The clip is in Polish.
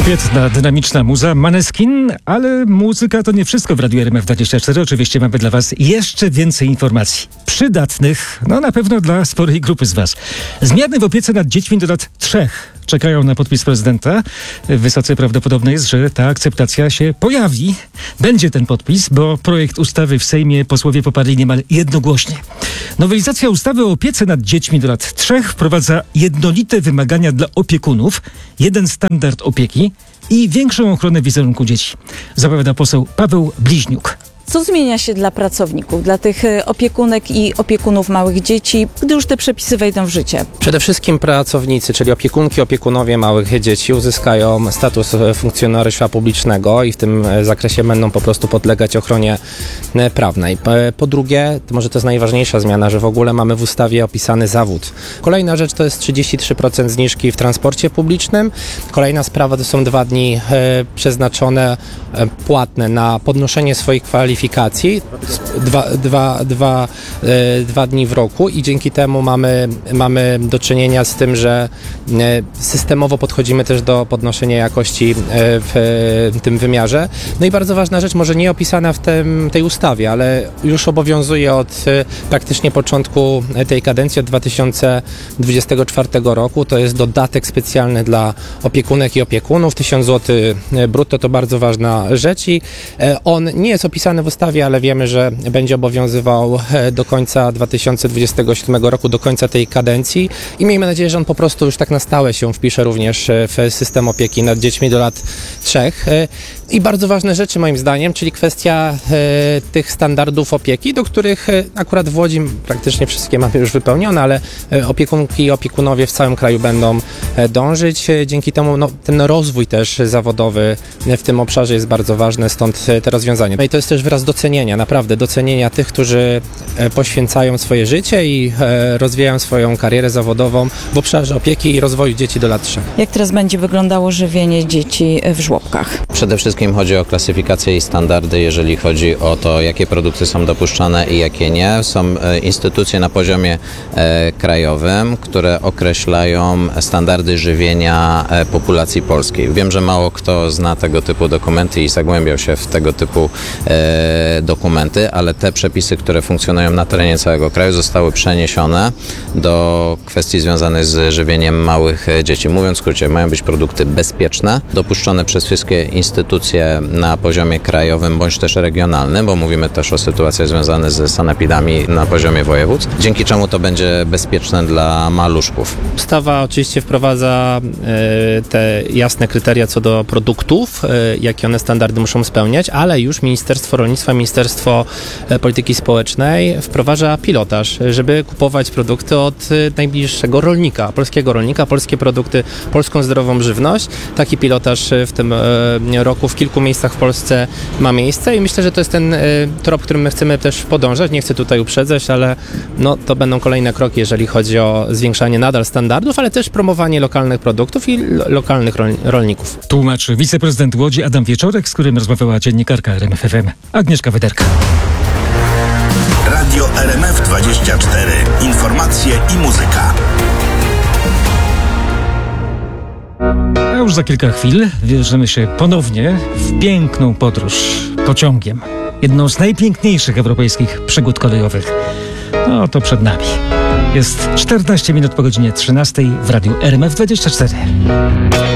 Świetna, dynamiczna muza, Maneskin, ale muzyka to nie wszystko w Radiu RMF24. Oczywiście mamy dla Was jeszcze więcej informacji. Przydatnych, na pewno dla sporej grupy z Was. Zmiany w opiece nad dziećmi do lat 3 czekają na podpis prezydenta. Wysoce prawdopodobne jest, że ta akceptacja się pojawi. Będzie ten podpis, bo projekt ustawy w Sejmie posłowie poparli niemal jednogłośnie. Nowelizacja ustawy o opiece nad dziećmi do lat 3 wprowadza jednolite wymagania dla opiekunów, jeden standard opieki i większą ochronę wizerunku dzieci. Zapowiada poseł Paweł Bliźniuk. Co zmienia się dla pracowników, dla tych opiekunek i opiekunów małych dzieci, gdy już te przepisy wejdą w życie? Przede wszystkim pracownicy, czyli opiekunki, opiekunowie małych dzieci uzyskają status funkcjonariusza publicznego i w tym zakresie będą po prostu podlegać ochronie prawnej. Po drugie, może to jest najważniejsza zmiana, że w ogóle mamy w ustawie opisany zawód. Kolejna rzecz to jest 33% zniżki w transporcie publicznym. Kolejna sprawa to są 2 dni przeznaczone, płatne na podnoszenie swoich kwalifikacji. Dwa dni w roku i dzięki temu mamy do czynienia z tym, że systemowo podchodzimy też do podnoszenia jakości w tym wymiarze. No i bardzo ważna rzecz, może nie opisana w tej ustawie, ale już obowiązuje od praktycznie początku tej kadencji, od 2024 roku. To jest dodatek specjalny dla opiekunek i opiekunów. 1000 zł brutto to bardzo ważna rzecz i on nie jest opisany w ustawie, ale wiemy, że będzie obowiązywał do końca 2027 roku, do końca tej kadencji i miejmy nadzieję, że on po prostu już tak na stałe się wpisze również w system opieki nad dziećmi do lat 3. I bardzo ważne rzeczy moim zdaniem, czyli kwestia tych standardów opieki, do których akurat w Łodzi praktycznie wszystkie mamy już wypełnione, ale opiekunki i opiekunowie w całym kraju będą dążyć. Dzięki temu ten rozwój też zawodowy w tym obszarze jest bardzo ważny, stąd te rozwiązania. No i to jest też wyraz docenienia, naprawdę docenienia tych, którzy poświęcają swoje życie i rozwijają swoją karierę zawodową w obszarze opieki i rozwoju dzieci do lat 3. Jak teraz będzie wyglądało żywienie dzieci w żłobkach? Przede wszystkim chodzi o klasyfikację i standardy, jeżeli chodzi o to, jakie produkty są dopuszczane i jakie nie. Są instytucje na poziomie krajowym, które określają standardy żywienia populacji polskiej. Wiem, że mało kto zna tego typu dokumenty i zagłębiał się w tego typu dokumenty, ale te przepisy, które funkcjonują na terenie całego kraju, zostały przeniesione do kwestii związanych z żywieniem małych dzieci. Mówiąc w skrócie, mają być produkty bezpieczne, dopuszczone przez wszystkie instytucje na poziomie krajowym bądź też regionalnym, bo mówimy też o sytuacjach związanych z sanepidami na poziomie województw, dzięki czemu to będzie bezpieczne dla maluszków. Ustawa oczywiście wprowadza te jasne kryteria co do produktów, jakie one standardy muszą spełniać, ale już Ministerstwo Rolnictwa, Ministerstwo Polityki Społecznej wprowadza pilotaż, żeby kupować produkty od najbliższego rolnika, polskie produkty, polską zdrową żywność. Taki pilotaż w tym roku w kilku miejscach w Polsce ma miejsce i myślę, że to jest ten trop, którym my chcemy też podążać. Nie chcę tutaj uprzedzać, ale to będą kolejne kroki, jeżeli chodzi o zwiększanie nadal standardów, ale też promowanie lokalnych produktów i lokalnych rolników. Tłumaczy wiceprezydent Łodzi Adam Wieczorek, z którym rozmawiała dziennikarka RMF FM Agnieszka Wyderka. Radio RMF24. Informacje i muzyka. A już za kilka chwil wybierzemy się ponownie w piękną podróż pociągiem. Jedną z najpiękniejszych europejskich przygód kolejowych. To przed nami. Jest 14 minut po godzinie 13 w Radiu RMF24.